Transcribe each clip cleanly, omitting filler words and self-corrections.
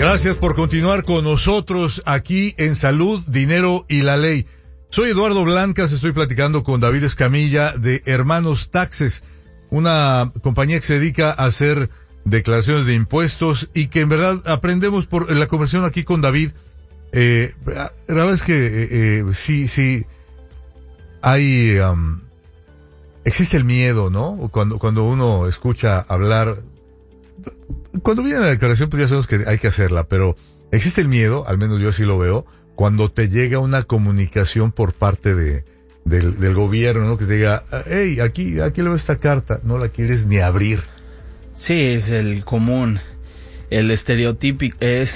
Gracias por continuar con nosotros aquí en Salud, Dinero y la Ley. Soy Eduardo Blancas, estoy platicando con David Escamilla de Hermanos Taxes, una compañía que se dedica a hacer declaraciones de impuestos y que en verdad aprendemos por la conversación aquí con David. La verdad es que sí hay existe el miedo, ¿no? Cuando uno escucha hablar, cuando viene la declaración pues ya sabemos que hay que hacerla, pero existe el miedo, al menos yo así lo veo, cuando te llega una comunicación por parte del gobierno, ¿no? Que te diga, hey, aquí le veo esta carta, no la quieres ni abrir. Sí, es el común, el estereotípico,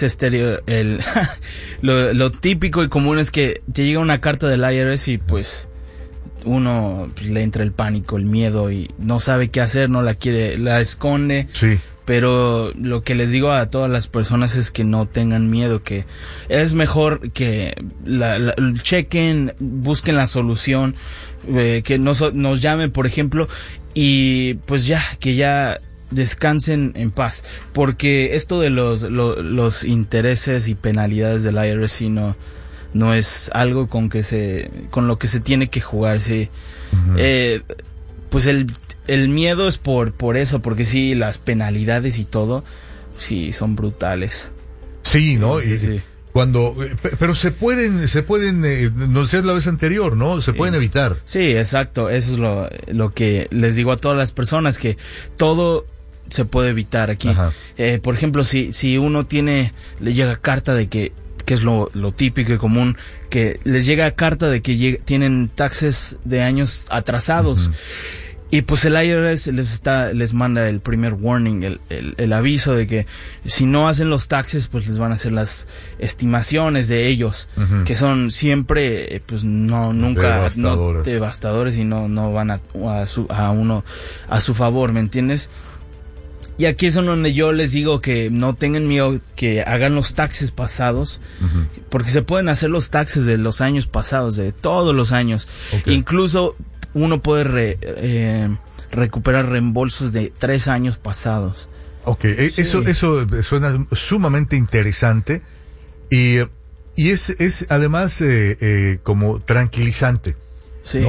lo típico y común es que te llega una carta del IRS y pues uno le entra el pánico, el miedo y no sabe qué hacer, no la quiere, la esconde. Sí. Pero lo que les digo a todas las personas es que no tengan miedo, que es mejor que chequen, busquen la solución, que nos llamen, por ejemplo, y pues que ya descansen en paz, porque esto de los intereses y penalidades del IRS no es algo con lo que se tiene que jugar, sí. Uh-huh. Pues el miedo es por eso, porque sí, las penalidades y todo, sí, son brutales. Sí, ¿no? Sí. Pero se pueden, no sé, la vez anterior, ¿no? Se pueden evitar. Sí, exacto. Eso es lo que les digo a todas las personas, que todo se puede evitar aquí. Por ejemplo, si uno le llega carta de que es lo típico y común, que les llega carta de que tienen taxes de años atrasados. Uh-huh. Y pues el IRS les manda el primer warning, el aviso de que si no hacen los taxes, pues les van a hacer las estimaciones de ellos, uh-huh, que son siempre, pues nunca devastadores y no van a su favor, ¿me entiendes? Y aquí es donde yo les digo que no tengan miedo, que hagan los taxes pasados, uh-huh, porque se pueden hacer los taxes de los años pasados, de todos los años. Okay. Incluso uno puede recuperar reembolsos de 3 años pasados. Okay, sí. Eso suena sumamente interesante y es además como tranquilizante. Sí. ¿No?